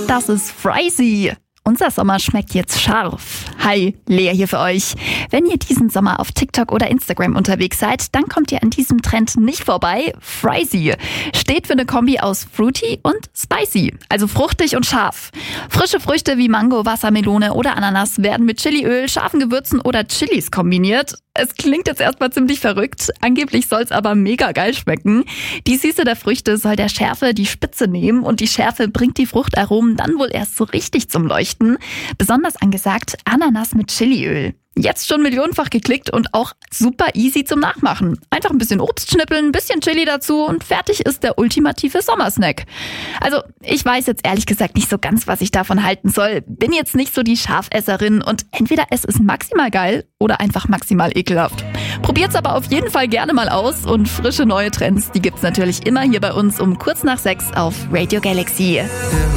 Das ist Frizy. Unser Sommer schmeckt jetzt scharf. Hi, Lea hier für euch. Wenn ihr diesen Sommer auf TikTok oder Instagram unterwegs seid, dann kommt ihr an diesem Trend nicht vorbei. Frizy steht für eine Kombi aus fruity und spicy, also fruchtig und scharf. Frische Früchte wie Mango, Wassermelone oder Ananas werden mit Chiliöl, scharfen Gewürzen oder Chilis kombiniert. Es klingt jetzt erstmal ziemlich verrückt, angeblich soll es aber mega geil schmecken. Die Süße der Früchte soll der Schärfe die Spitze nehmen und die Schärfe bringt die Fruchtaromen dann wohl erst so richtig zum Leuchten. Besonders angesagt Ananas mit Chiliöl. Jetzt schon millionenfach geklickt und auch super easy zum Nachmachen. Einfach ein bisschen Obst schnippeln, ein bisschen Chili dazu und fertig ist der ultimative Sommersnack. Also ich weiß jetzt ehrlich gesagt nicht so ganz, was ich davon halten soll. Bin jetzt nicht so die Scharfesserin und entweder es ist maximal geil oder einfach maximal ekelhaft. Probiert's aber auf jeden Fall gerne mal aus und frische neue Trends, die gibt's natürlich immer hier bei uns um kurz nach 6 auf Radio Galaxy.